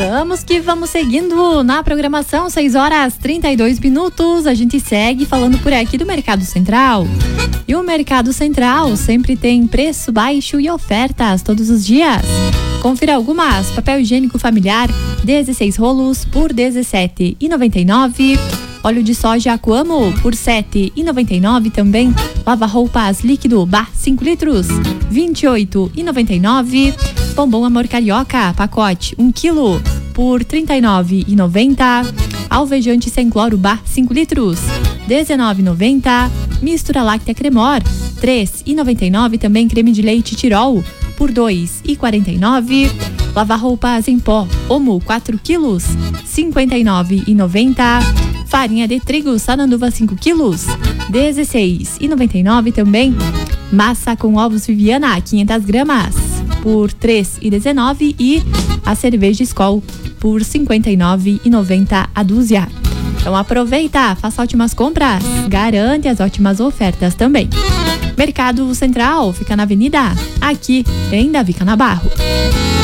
Vamos que vamos seguindo na programação, 6h32. A gente segue falando por aqui do Mercado Central. E o Mercado Central sempre tem preço baixo e ofertas todos os dias. Confira algumas: papel higiênico familiar, 16 rolos por R$17,99. Óleo de soja Aquamo por R$7,99 também. Lava-roupas líquido Bar 5 litros, R$28,99. Bombom Amor Carioca, pacote 1 kg por R$39,90. Alvejante sem cloro Bar 5 litros, R$19,90. Mistura láctea Cremor, R$3,99. Também creme de leite Tirol por R$2,49. Lava-roupas em pó Omo 4 quilos, R$59,90. Farinha de trigo Sananduva 5 quilos, R$16,99 também. Massa com ovos Viviana 500 gramas por R$3,19 e a cerveja Skol por R$59,90 a dúzia. Então aproveita, faça ótimas compras, garante as ótimas ofertas também. Mercado Central fica na Avenida, aqui em Davi Canabarro.